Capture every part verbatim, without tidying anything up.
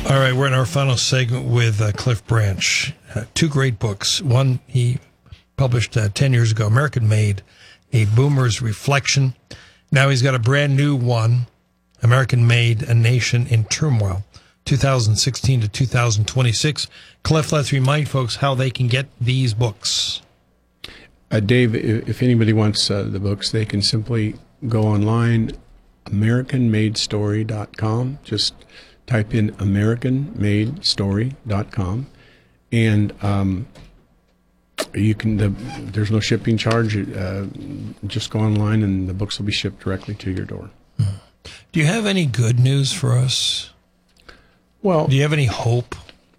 All right, we're in our final segment with uh, Cliff Branch. Uh, two great books. One he published uh, ten years ago, American Made, A Boomer's Reflection. Now he's got a brand new one, American Made, A Nation in Turmoil, two thousand sixteen to two thousand twenty-six. Cliff, let's remind folks how they can get these books. Uh, Dave, if anybody wants uh, the books, they can simply go online, American Made Story dot com. Just type in American Made Story dot com, and um, you can. The, there's no shipping charge. Uh, just go online, and the books will be shipped directly to your door. Do you have any good news for us? Well, do you have any hope?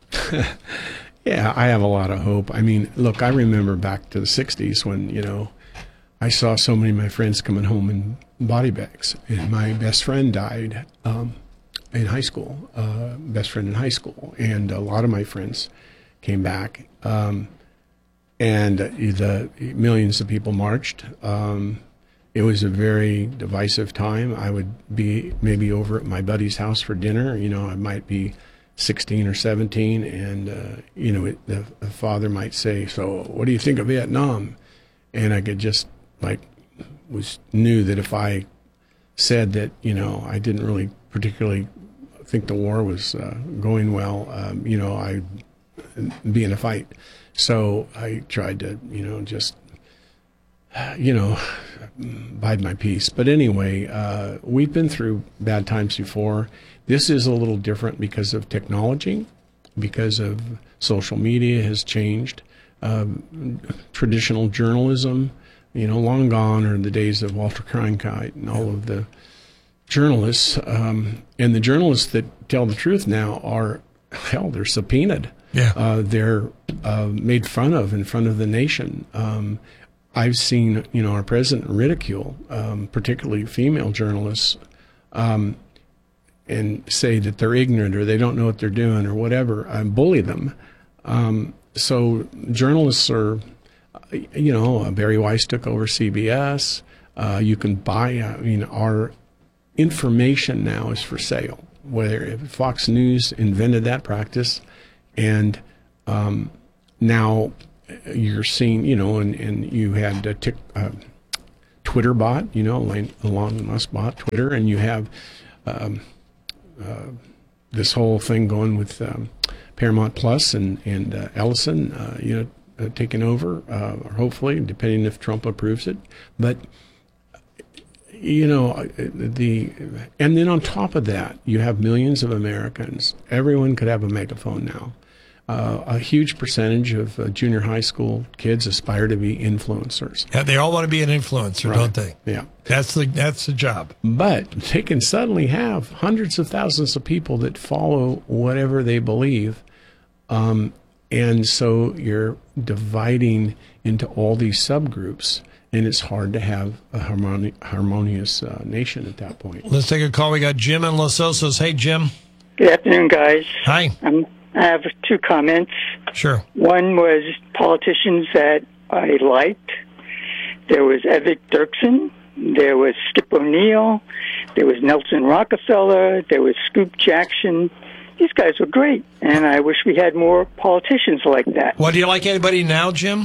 Yeah, I have a lot of hope. I mean, look, I remember back to the sixties when, you know, I saw so many of my friends coming home in body bags. And my best friend died um, in high school, uh, best friend in high school. And a lot of my friends came back. Um, and the millions of people marched. Um, it was a very divisive time. I would be maybe over at my buddy's house for dinner. You know, I might be sixteen or seventeen, and uh, you know, it, the, the father might say, "So, what do you think of Vietnam?" And I could just like was knew that if I said that, you know, I didn't really particularly think the war was uh, going well, um, you know, I'd be in a fight. So I tried to, you know, just you know, bide my peace. But anyway, uh, we've been through bad times before. This is a little different because of technology, because of social media has changed. Um, traditional journalism, you know, long gone are the days of Walter Cronkite and all of the journalists. Um, and the journalists that tell the truth now are, hell, they're subpoenaed. Yeah. Uh, they're uh, made fun of in front of the nation. Um, I've seen, you know, our president ridicule, um, particularly female journalists, um, and say that they're ignorant or they don't know what they're doing or whatever, and bully them. Um, so journalists are, you know, Barry Weiss took over C B S. Uh, you can buy, I mean, our information now is for sale. Whether Fox News invented that practice, and um, now you're seeing, you know, and, and you had a tick, uh, Twitter bot, you know, Elon Musk bot Twitter, and you have um, uh, this whole thing going with um, Paramount Plus and, and uh, Ellison, uh, you know, uh, taking over, uh, or hopefully, depending if Trump approves it. But, you know, the, and then on top of that, you have millions of Americans. Everyone could have a megaphone now. Uh, a huge percentage of uh, junior high school kids aspire to be influencers. Yeah, they all want to be an influencer, right. Don't they? Yeah. That's the that's the job. But they can suddenly have hundreds of thousands of people that follow whatever they believe. Um, and so you're dividing into all these subgroups, and it's hard to have a harmoni- harmonious uh, nation at that point. Let's take a call. We got Jim in Los Osos. Hey, Jim. Good afternoon, guys. Hi. I'm I have two comments. Sure. One was politicians that I liked. There was Everett Dirksen. There was Skip O'Neill. There was Nelson Rockefeller. There was Scoop Jackson. These guys were great, and I wish we had more politicians like that. Well, do you like anybody now, Jim?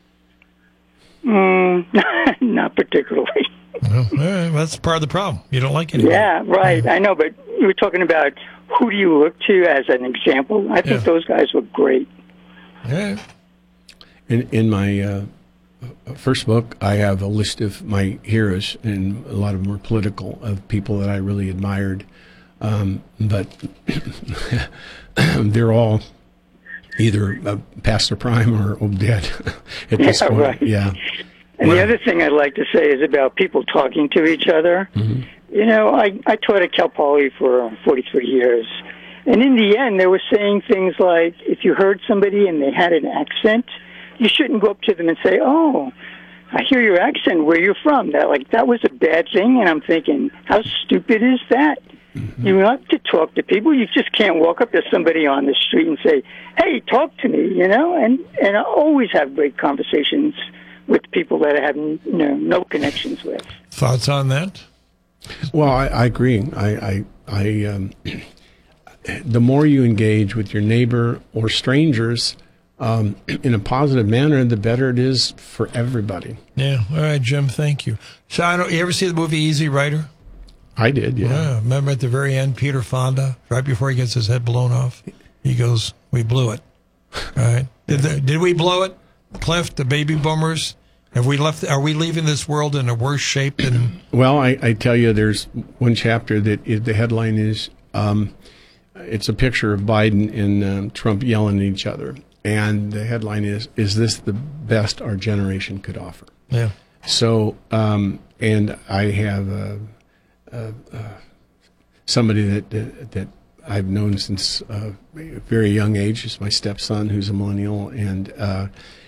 Mm, not particularly. Well, well, that's part of the problem. You don't like anybody. Yeah, right. I know, but you were talking about who do you look to as an example? I think Yeah. those guys were great. Yeah. In, in my uh, first book, I have a list of my heroes, and a lot of them were political, of people that I really admired. Um, but they're all either uh, past their prime or oh, dead at this Yeah, point. right. Yeah. And Well- the other thing I'd like to say is about people talking to each other. Mm-hmm. You know, I, I taught at Cal Poly for forty-three years. And in the end, they were saying things like, if you heard somebody and they had an accent, you shouldn't go up to them and say, oh, I hear your accent, where you're from. That like that was a bad thing. And I'm thinking, how stupid is that? Mm-hmm. You have to talk to people. You just can't walk up to somebody on the street and say, hey, talk to me, you know? And, and I always have great conversations with people that I have you know, no connections with. Thoughts on that? Well, I, I agree. I, I, I um, the more you engage with your neighbor or strangers um, in a positive manner, the better it is for everybody. Yeah. All right, Jim. Thank you. So, I don't, you ever see the movie Easy Rider? I did, yeah. Yeah. Remember at the very end, Peter Fonda, right before he gets his head blown off, he goes, "We blew it." All right. Did the, did we blow it, Cliff? The baby boomers? Have we left? Are we leaving this world in a worse shape than? Well, I, I tell you, there's one chapter that is, the headline is, um, it's a picture of Biden and um, Trump yelling at each other, and the headline is, "Is this the best our generation could offer?" Yeah. So, um, and I have uh, uh, uh, somebody that, that that I've known since uh, a very young age. Is my stepson, who's a millennial, and. Uh,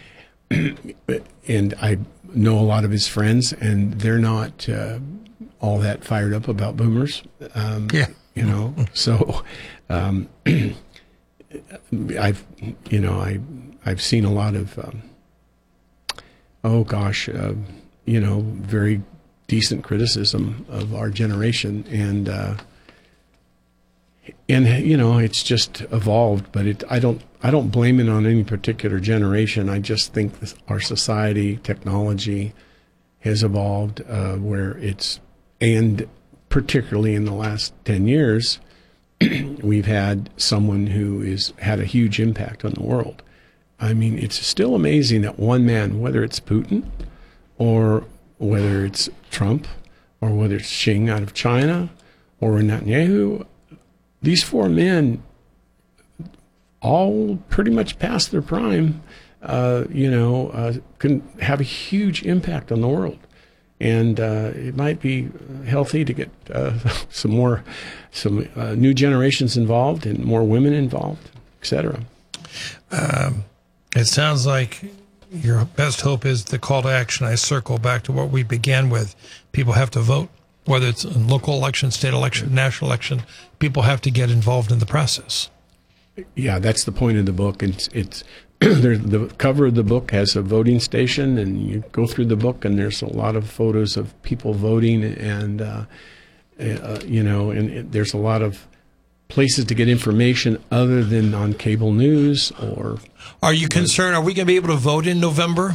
And I know a lot of his friends, and they're not uh, all that fired up about boomers. Um, yeah. You know, so um, I've, you know, I, I've seen a lot of, um, oh gosh, uh, you know, very decent criticism of our generation, and uh, and you know, it's just evolved. But it, I don't. I don't blame it on any particular generation. I just think this, our society, technology has evolved uh, where it's, and particularly in the last ten years, we've had someone who is had a huge impact on the world. I mean, it's still amazing that one man, whether it's Putin or whether it's Trump or whether it's Xi out of China or Netanyahu, these four men all pretty much past their prime, uh, you know, uh, can have a huge impact on the world. And uh, it might be healthy to get uh, some more, some uh, new generations involved and more women involved, et cetera. Um, it sounds like your best hope is the call to action. I circle back to what we began with. People have to vote, whether it's a local election, state election, national election. People have to get involved in the process. Yeah, that's the point of the book. It's it's there, the cover of the book has a voting station, and you go through the book, and there's a lot of photos of people voting, and uh, uh, you know, and it, there's a lot of places to get information other than on cable news. Or are you concerned? Are we going to be able to vote in November?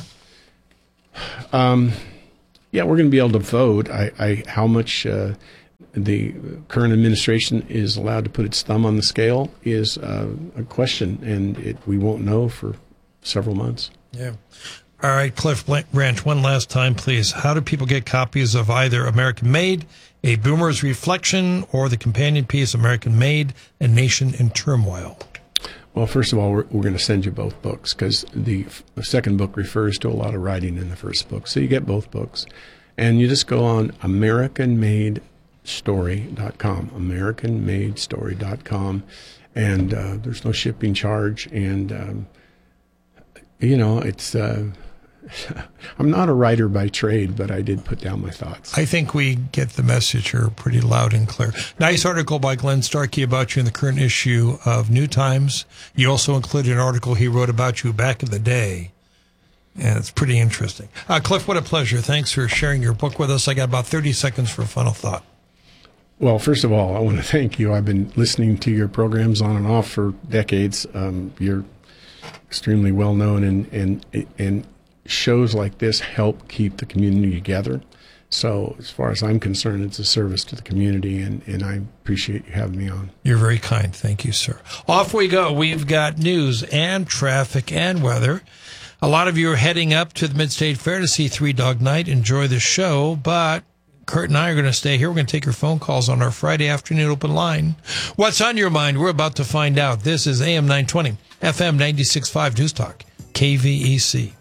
Um, yeah, we're going to be able to vote. I, I how much. Uh, the current administration is allowed to put its thumb on the scale is uh, a question, and it, we won't know for several months. Yeah. All right, Cliff Branch, one last time, please. How do people get copies of either American Made, A Boomer's Reflection, or the companion piece, American Made, A Nation in Turmoil? Well, first of all, we're, we're going to send you both books, because the, the second book refers to a lot of writing in the first book. So you get both books. And you just go on American Made Story dot com, American Made Story dot com, and uh, there's no shipping charge. And um, you know, it's uh, I'm not a writer by trade, but I did put down my thoughts. I think we get the message here pretty loud and clear. Nice article by Glenn Starkey about you in the current issue of New Times. You also included an article he wrote about you back in the day. And it's pretty interesting. Uh, Cliff, what a pleasure. Thanks for sharing your book with us. I got about thirty seconds for a final thought. Well, first of all, I want to thank you. I've been listening to your programs on and off for decades. Um, you're extremely well known, and, and and shows like this help keep the community together. So as far as I'm concerned, it's a service to the community, and, and I appreciate you having me on. You're very kind. Thank you, sir. Off we go. We've got news and traffic and weather. A lot of you are heading up to the Mid-State Fair to see Three Dog Night. Enjoy the show, but Kurt and I are going to stay here. We're going to take your phone calls on our Friday afternoon open line. What's on your mind? We're about to find out. This is A M nine twenty, F M ninety-six point five News Talk, K V E C.